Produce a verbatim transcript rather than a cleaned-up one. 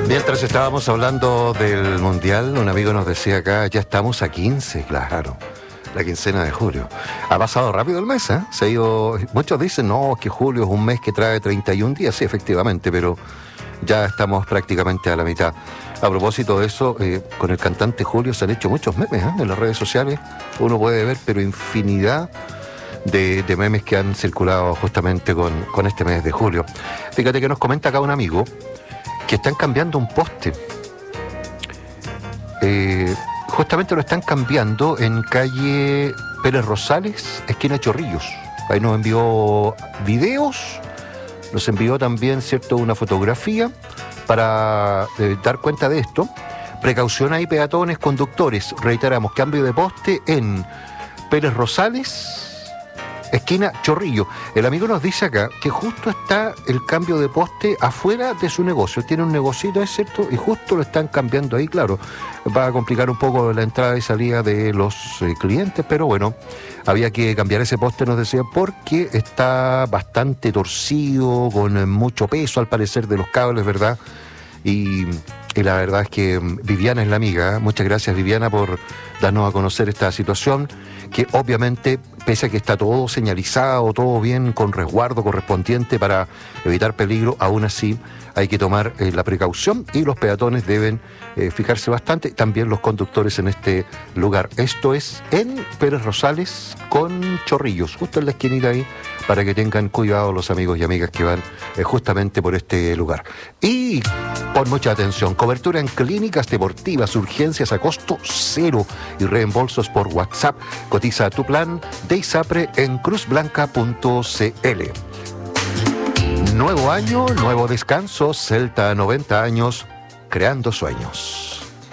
Mientras estábamos hablando del Mundial, un amigo nos decía acá, ya estamos a quince, claro, la quincena de julio. Ha pasado rápido el mes, ¿eh? Se ha ido, muchos dicen, no, que julio es un mes que trae treinta y un días, sí, efectivamente, pero ya estamos prácticamente a la mitad. A propósito de eso, eh, con el cantante Julio se han hecho muchos memes, ¿eh? En las redes sociales, uno puede ver, pero infinidad de, de memes que han circulado justamente con, con este mes de julio. Fíjate que nos comenta acá un amigo que están cambiando un poste. Eh, justamente lo están cambiando en calle Pérez Rosales, esquina Chorrillos. Ahí nos envió videos, nos envió también, cierto, una fotografía para eh, dar cuenta de esto. Precaución ahí, peatones, conductores. Reiteramos, cambio de poste en Pérez Rosales, esquina Chorrillo. El amigo nos dice acá que justo está el cambio de poste afuera de su negocio. Tiene un negocito, es cierto, y justo lo están cambiando ahí, claro. Va a complicar un poco la entrada y salida de los eh, clientes, pero bueno, había que cambiar ese poste, nos decía, porque está bastante torcido, con eh, mucho peso al parecer de los cables, ¿verdad? Y, y la verdad es que Viviana es la amiga, ¿eh? Muchas gracias, Viviana, por darnos a conocer esta situación, que obviamente, pese a que está todo señalizado, todo bien, con resguardo correspondiente para evitar peligro, aún así hay que tomar eh, la precaución y los peatones deben eh, fijarse bastante, también los conductores en este lugar. Esto es en Pérez Rosales con Chorrillos, justo en la esquinita ahí, para que tengan cuidado los amigos y amigas que van eh, justamente por este lugar. Y pon mucha atención, cobertura en clínicas deportivas, urgencias a costo cero y reembolsos por WhatsApp. Cotiza tu plan de ISAPRE en cruz blanca punto c l. Nuevo año, nuevo descanso, Celta noventa años, creando sueños.